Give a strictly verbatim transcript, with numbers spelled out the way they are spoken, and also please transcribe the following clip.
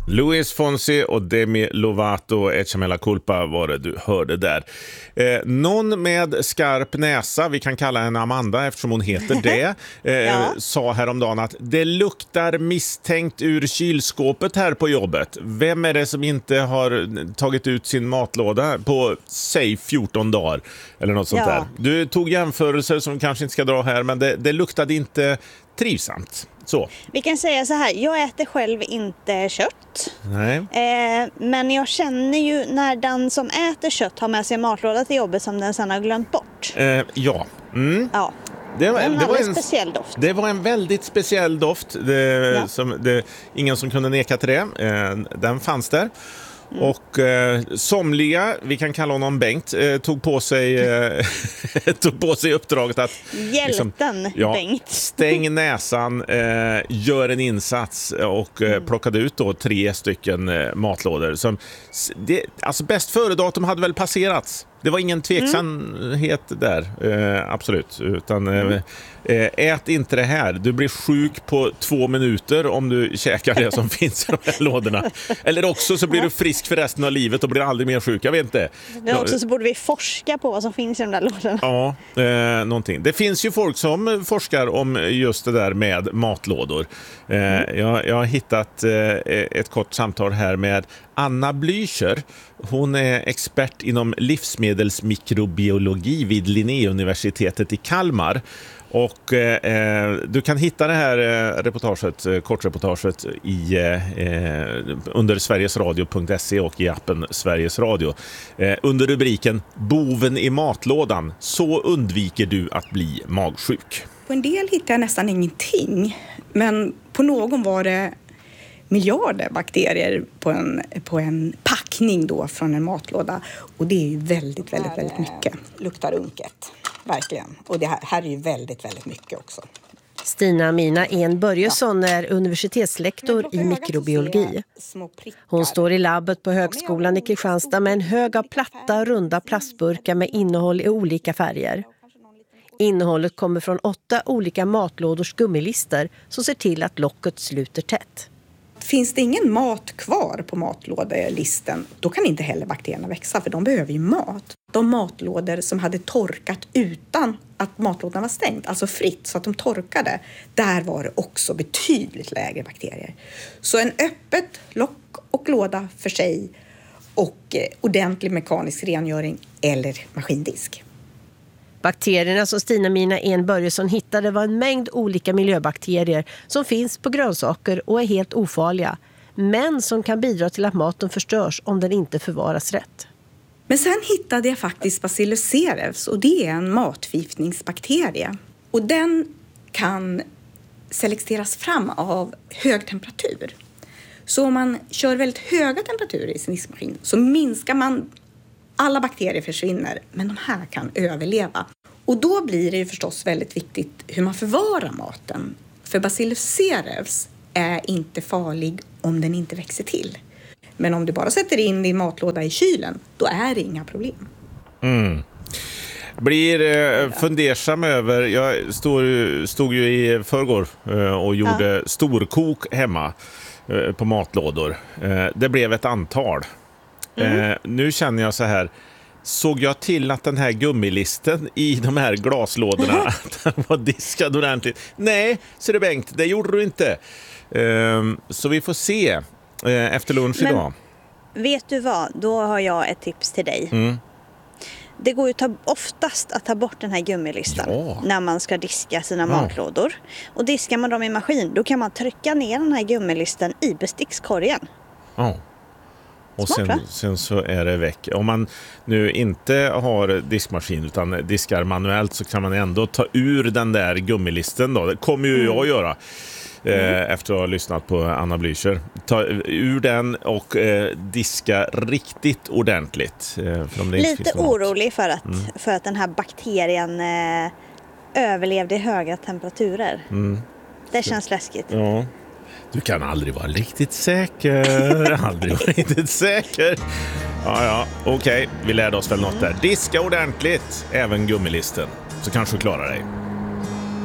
Luis Fonsi och Demi Lovato, Echa Me La Culpa var det du hörde där. Eh, någon med skarp näsa, vi kan kalla henne Amanda eftersom hon heter det, eh, ja. sa häromdagen att det luktar misstänkt ur kylskåpet här på jobbet. Vem är det som inte har tagit ut sin matlåda på, säg fjorton dagar eller något sånt ja. där? Du tog jämförelser som kanske inte ska dra här, men det, det luktade inte trivsamt. Så. Vi kan säga så här, jag äter själv inte kött. Nej. Eh, men jag känner ju när den som äter kött har med sig matlåda till jobbet som den sedan har glömt bort. Eh, ja. Mm. Ja. Det var, en det var en speciell doft. Det var en väldigt speciell doft. Det, ja. som, det, ingen som kunde neka till det. Eh, den fanns där. Mm. Och eh, somliga, vi kan kalla honom Bengt, eh, tog på sig eh, tog på sig uppdraget att hjälten liksom, ja, Bengt. stäng näsan, eh, gör en insats och eh, plockade ut då tre stycken eh, matlådor som det, alltså bäst före datum hade väl passerats. Det var ingen tveksamhet mm. där, eh, absolut. Utan eh, ät inte det här. Du blir sjuk på två minuter om du käkar det som finns i de här lådorna. Eller också så blir du frisk för resten av livet och blir aldrig mer sjuk. Jag vet inte. Men också så borde vi forska på vad som finns i de där lådorna. Ja, eh, någonting. Det finns ju folk som forskar om just det där med matlådor. Eh, jag, jag har hittat eh, ett kort samtal här med Anna Blücher. Hon är expert inom livsmedelsmikrobiologi vid Linnéuniversitetet i Kalmar. Och eh, du kan hitta det här eh, reportaget, eh, kortreportaget i, eh, under sverigesradio punkt se och i appen Sveriges Radio. Eh, under rubriken Boven i matlådan. Så undviker du att bli magsjuk. På en del hittar jag nästan ingenting. Men på någon var det miljarder bakterier på en, på en packning då från en matlåda. Och det är ju väldigt, väldigt, väldigt mycket. Luktar unket, verkligen. Och det här, här är ju väldigt, väldigt mycket också. Stina Mina En Börjesson är universitetslektor i mikrobiologi. Hon står i labbet på högskolan i Kristianstad med en hög av platta, runda plastburkar med innehåll i olika färger. Innehållet kommer från åtta olika matlådors gummilister som ser till att locket sluter tätt. Finns det ingen mat kvar på matlådelisten, då kan inte heller bakterierna växa, för de behöver ju mat. De matlådor som hade torkat utan att matlådan var stängd, alltså fritt så att de torkade, där var det också betydligt lägre bakterier. Så en öppet lock och låda för sig och ordentlig mekanisk rengöring eller maskindisk. Bakterierna som Stina Mina En Börjesson hittade var en mängd olika miljöbakterier som finns på grönsaker och är helt ofarliga, men som kan bidra till att maten förstörs om den inte förvaras rätt. Men sen hittade jag faktiskt Bacillus cereus, och det är en matförgiftningsbakterie. Och den kan selekteras fram av hög temperatur. Så om man kör väldigt höga temperaturer i sin diskmaskin så minskar man, alla bakterier försvinner, men de här kan överleva. Och då blir det ju förstås väldigt viktigt hur man förvarar maten. För Bacillus cereus är inte farlig om den inte växer till. Men om du bara sätter in din matlåda i kylen, då är det inga problem. Mm. Blir eh, fundersam över, jag stod, stod ju i förrgår eh, och gjorde ja. storkok hemma eh, på matlådor. Eh, det blev ett antal. Mm. Eh, nu känner jag så här, såg jag till att den här gummilisten i de här glaslådorna att den var diskad ordentligt? Nej, så det Bengt, det gjorde du inte. Eh, så vi får se eh, efter lunch Men, idag. Vet du vad, då har jag ett tips till dig. Mm. Det går ju ta, oftast att ta bort den här gummilistan ja. när man ska diska sina ja. matlådor. Och diskar man dem i maskin, då kan man trycka ner den här gummilistan i bestickskorgen. Ja. Och Smart, sen, sen så är det väck. Om man nu inte har diskmaskin utan diskar manuellt så kan man ändå ta ur den där gummilisten då. Det kommer ju mm. jag att göra eh, efter att ha lyssnat på Anna Blücher. Ta ur den och eh, diska riktigt ordentligt. Eh, för om det Lite orolig för att, mm. för att den här bakterien eh, överlevde i höga temperaturer. Mm. Det känns läskigt. Ja. Du kan aldrig vara riktigt säker. Aldrig vara riktigt säker. Ja, ja, okej. Okay. Vi lärde oss väl något där. Diska ordentligt, även gummilisten. Så kanske du klarar dig.